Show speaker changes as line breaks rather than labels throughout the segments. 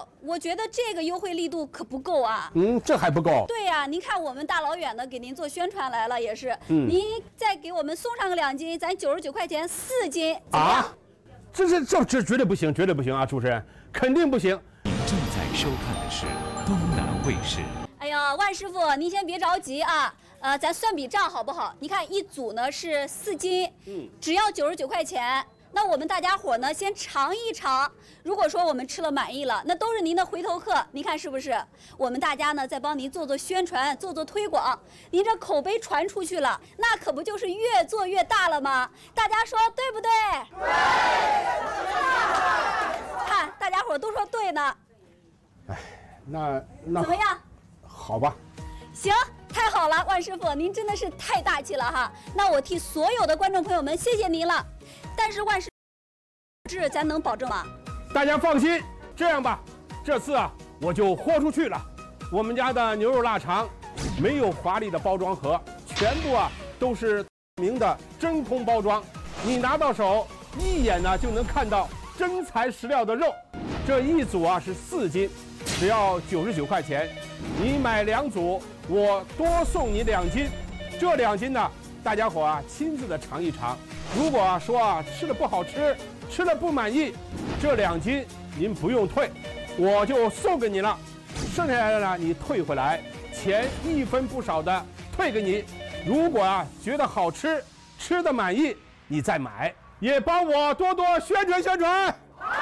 我觉得这个优惠力度可不够啊。
这还不够。
对呀，您看我们大老远的给您做宣传来了，也是。您再给我们送上个2斤，咱99块钱4斤，怎么样？
这绝对不行，绝对不行啊！主持人，肯定不行。
您正在收看的是东南卫视。
哎呀，万师傅，您先别着急啊。咱算笔账好不好？你看一组呢是4斤，只要99块钱。那我们大家伙呢，先尝一尝。如果说我们吃了满意了，那都是您的回头客。您看是不是？我们大家呢，再帮您做宣传，做推广。您这口碑传出去了，那可不就是越做越大了吗？大家说对不对？对。看，大家伙都说对呢。
哎，那
怎么样？
好吧。
行，太好了，万师傅，您真的是太大气了哈。那我替所有的观众朋友们谢谢您了。但是万师傅，咱能保证吗？
大家放心，这样吧，这次啊我就豁出去了。我们家的牛肉腊肠没有华丽的包装盒，全部啊都是透明的真空包装，你拿到手一眼呢就能看到真材实料的肉。这一组啊是4斤，只要99块钱。你买2组，我多送你2斤。这2斤呢，大家伙啊亲自的尝一尝。如果说吃的不好吃，吃了不满意，这2斤您不用退，我就送给你了。剩下来的呢，你退回来，钱1分不少的退给你。如果觉得好吃，吃的满意，你再买，也帮我多多宣传宣传。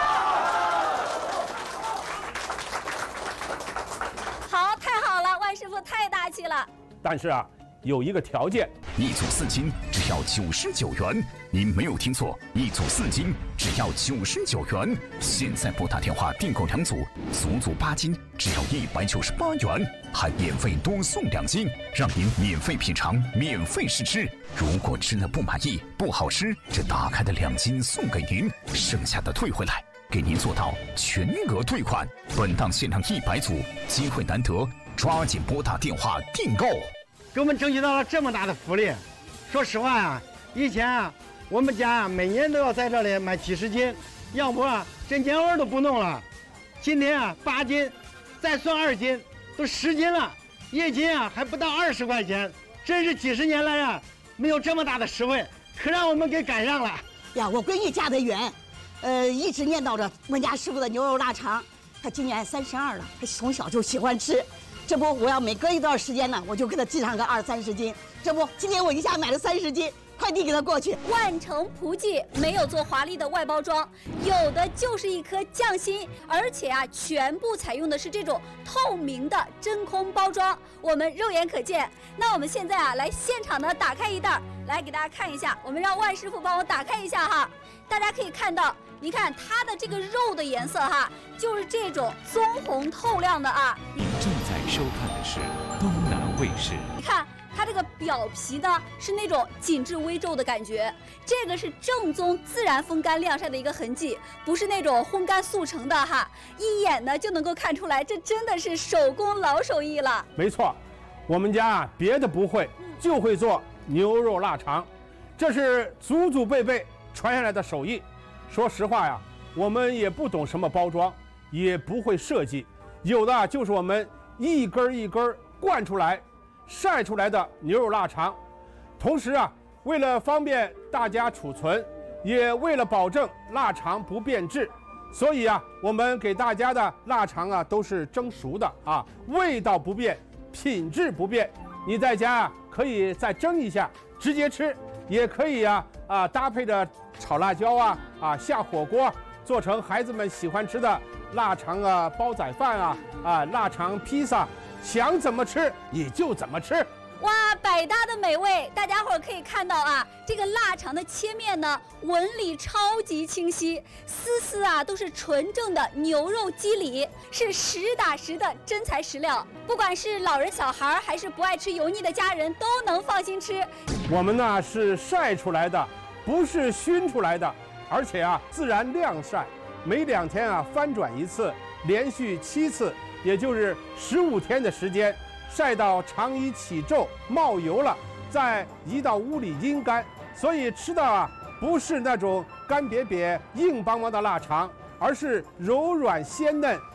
好，太好了，万师傅太大气了。
但是有一个条件
，1组4斤只要99元。您没有听错，1组4斤只要99元。现在拨打电话订购2组，足足8斤，只要198元，还免费多送2斤，让您免费品尝，免费试吃。如果吃了不满意、不好吃，这打开的2斤送给您，剩下的退回来，给您做到全额退款。本档限量100组，机会难得，抓紧拨打电话订购。
给我们争取到了这么大的福利。说实话呀，以前我们家每年都要在这里买几十斤，要不这年味都不弄了。今天8斤，再算2斤，都10斤了，1斤还不到20块钱，真是几十年来没有这么大的实惠，可让我们给赶上了
呀！我闺女嫁得远，一直念叨着我们家师傅的牛肉腊肠，她今年32了，她从小就喜欢吃。这不，我要每隔一段时间呢，我就给她寄上个20、30斤。这不，今天我一下买了30斤。快递给他过去。
万诚葡记没有做华丽的外包装，有的就是一颗匠心，而且全部采用的是这种透明的真空包装，我们肉眼可见。那我们现在来现场的打开一袋，来给大家看一下。我们让万师傅帮我打开一下哈，大家可以看到，你看它的这个肉的颜色就是这种棕红透亮的
您正在收看的是东南卫视。
你看。它这个表皮呢是那种紧致微皱的感觉，这个是正宗自然风干晾晒的一个痕迹，不是那种烘干速成的一眼呢就能够看出来，这真的是手工老手艺了。
没错，我们家别的不会，就会做牛肉腊肠，这是祖祖辈辈传下来的手艺。说实话我们也不懂什么包装，也不会设计，有的就是我们一根一根灌出来晒出来的牛肉腊肠。同时为了方便大家储存，也为了保证腊肠不变质，所以我们给大家的腊肠都是蒸熟的味道不变，品质不变。你在家可以再蒸一下直接吃，也可以搭配着炒辣椒下火锅，做成孩子们喜欢吃的腊肠煲仔饭腊肠披萨，想怎么吃你就怎么吃。
哇，百搭的美味！大家伙可以看到这个腊肠的切面呢，纹理超级清晰，丝丝都是纯正的牛肉肌理，是实打实的真材实料。不管是老人小孩还是不爱吃油腻的家人，都能放心吃。
我们呢是晒出来的，不是熏出来的，而且自然晾晒，每2天翻转一次，连续7次，也就是15天的时间。晒到肠衣起皱冒油了，再移到屋里阴干，所以吃的不是那种干瘪瘪硬邦邦的腊肠，而是柔软鲜嫩